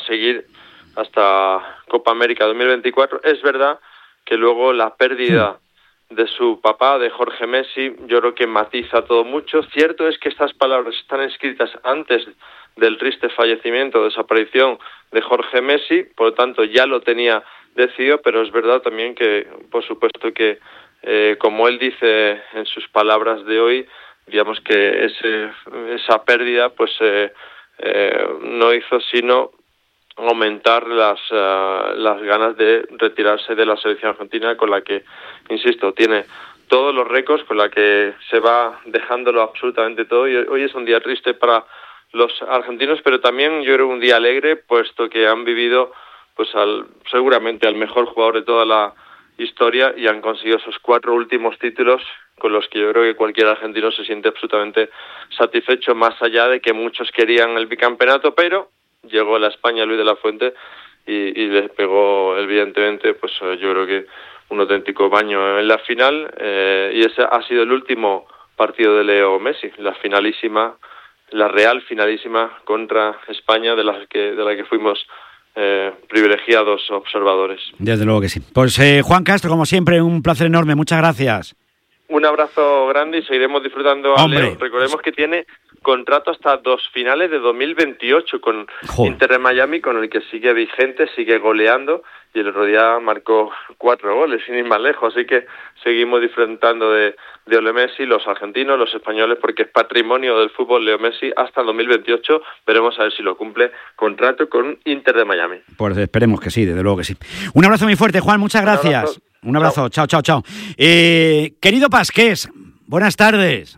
seguir hasta Copa América 2024. Es verdad que luego la pérdida de su papá, de Jorge Messi, yo creo que matiza todo mucho. Cierto es que estas palabras están escritas antes del triste fallecimiento o desaparición de Jorge Messi, por lo tanto ya lo tenía decidido, pero es verdad también que, por supuesto que, como él dice en sus palabras de hoy, digamos que esa pérdida pues no hizo sino aumentar las ganas de retirarse de la selección argentina, con la que, insisto, tiene todos los récords, con la que se va dejándolo absolutamente todo. Y hoy es un día triste para los argentinos, pero también yo creo un día alegre, puesto que han vivido pues seguramente al mejor jugador de toda la historia y han conseguido esos 4 últimos títulos, con los que yo creo que cualquier argentino se siente absolutamente satisfecho, más allá de que muchos querían el bicampeonato, pero llegó la España Luis de la Fuente y les pegó, evidentemente, pues yo creo que un auténtico baño en la final, y ese ha sido el último partido de Leo Messi, la real finalísima contra España, de la que fuimos privilegiados observadores. Desde luego que sí. Pues Juan Castro, como siempre, un placer enorme, muchas gracias. Un abrazo grande y seguiremos disfrutando a Leo. Recordemos que tiene contrato hasta 2 finales de 2028 con Inter de Miami, con el que sigue vigente, sigue goleando, y el otro día marcó 4 goles, sin ir más lejos. Así que seguimos disfrutando de Leo Messi, los argentinos, los españoles, porque es patrimonio del fútbol Leo Messi hasta el 2028. Veremos a ver si lo cumple, contrato con Inter de Miami. Pues esperemos que sí, desde luego que sí. Un abrazo muy fuerte, Juan, muchas gracias. Un abrazo, chao. Querido Pasqués, buenas tardes.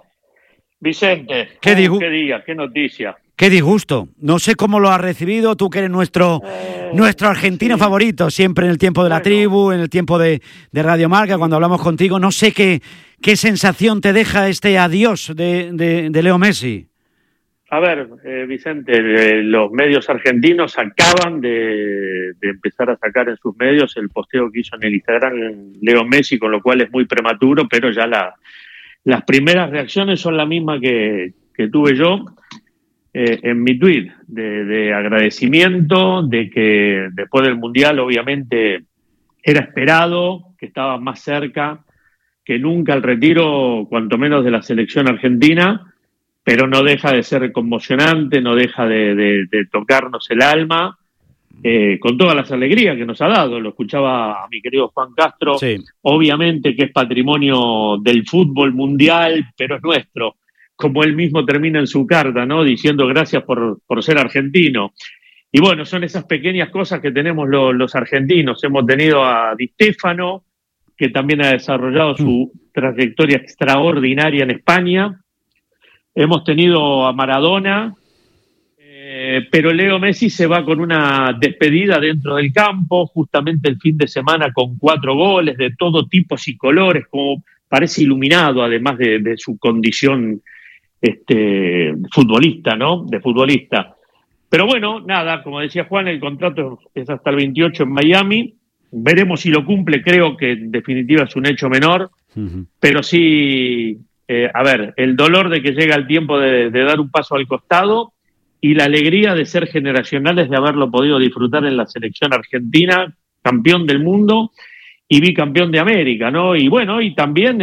Vicente, qué día, qué noticia. Qué disgusto. No sé cómo lo has recibido, tú que eres nuestro argentino favorito, siempre en el tiempo de la tribu, en el tiempo de Radio Marca, cuando hablamos contigo. No sé qué sensación te deja este adiós de Leo Messi. A ver, Vicente, los medios argentinos acaban de empezar a sacar en sus medios el posteo que hizo en el Instagram Leo Messi, con lo cual es muy prematuro, pero ya las primeras reacciones son las mismas que tuve yo en mi tweet, de agradecimiento, de que después del Mundial obviamente era esperado, que estaba más cerca que nunca el retiro, cuanto menos de la selección argentina, pero no deja de ser conmocionante, no deja de tocarnos el alma, con todas las alegrías que nos ha dado. Lo escuchaba a mi querido Juan Castro, sí. Obviamente que es patrimonio del fútbol mundial, pero es nuestro, como él mismo termina en su carta, ¿no? Diciendo gracias por ser argentino. Y bueno, son esas pequeñas cosas que tenemos los argentinos. Hemos tenido a Di Stéfano, que también ha desarrollado su trayectoria extraordinaria en España. Hemos tenido a Maradona, pero Leo Messi se va con una despedida dentro del campo, justamente el fin de semana, con 4 goles de todo tipo y colores, como parece iluminado, además de su condición futbolista, ¿no? De futbolista. Pero bueno, nada, como decía Juan, el contrato es hasta el 28 en Miami. Veremos si lo cumple, creo que en definitiva es un hecho menor, pero sí, a ver, el dolor de que llega el tiempo de dar un paso al costado y la alegría de ser generacionales, de haberlo podido disfrutar en la selección argentina, campeón del mundo y bicampeón de América, ¿no? Y bueno, y también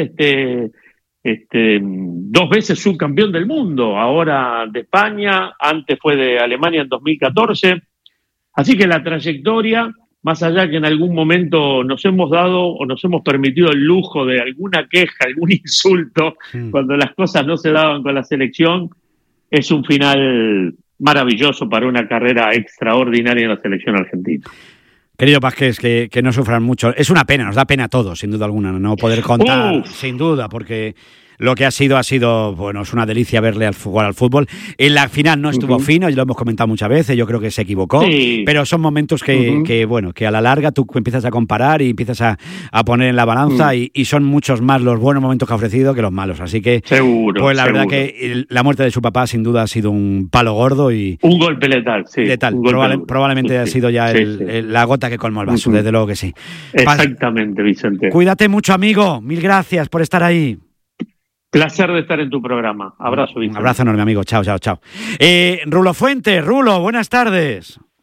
2 veces subcampeón del mundo, ahora de España, antes fue de Alemania en 2014. Así que la trayectoria, más allá que en algún momento nos hemos dado o nos hemos permitido el lujo de alguna queja, algún insulto, cuando las cosas no se daban con la selección, es un final maravilloso para una carrera extraordinaria en la selección argentina. Querido Pasqués, que no sufran mucho. Es una pena, nos da pena a todos, sin duda alguna, no poder contar, sin duda, porque lo que ha sido, bueno, es una delicia verle jugar al fútbol. En la final no estuvo fino, y lo hemos comentado muchas veces, yo creo que se equivocó, pero son momentos que a la larga tú empiezas a comparar y empiezas a poner en la balanza y son muchos más los buenos momentos que ha ofrecido que los malos. Así que, pues la verdad que la muerte de su papá sin duda ha sido un palo gordo y un golpe letal, sí. Letal. Probablemente ha sido ya la gota que colmó el vaso, desde luego que sí. Exactamente, Vicente. Cuídate mucho, amigo. Mil gracias por estar ahí. Placer de estar en tu programa. Abrazo, Vicente. Un abrazo enorme, amigo. Chao. Rulo Fuentes, Rulo, buenas tardes.